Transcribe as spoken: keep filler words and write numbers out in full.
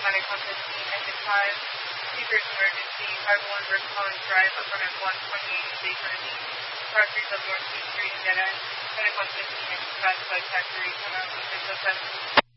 Panic one fifteen, engine five, Secret emergency, five oh one Rick Collins Drive, up on one twenty-eight, Bayfront East, car three of North Street, Street, dead end, Panic one fifteen, engine five, flight factory, come out, Eastern Sunset.